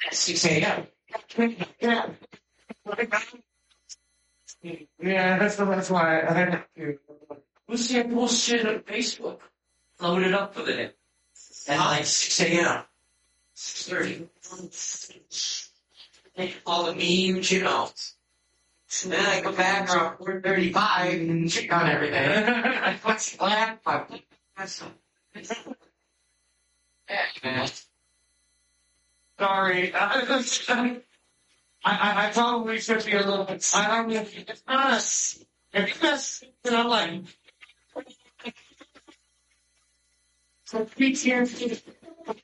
6 a.m. Yeah. Yeah, that's why I had to. Lucy post shit on Facebook. Loaded up with it. At like 6 a.m. 6:30. All the memes, you know. Then I go back around 4:35 and check on everything. I fucking laugh. Yeah. Sorry. I probably should be a little bit. I don't know if it's us. If you guys, you know, like, so PTSD.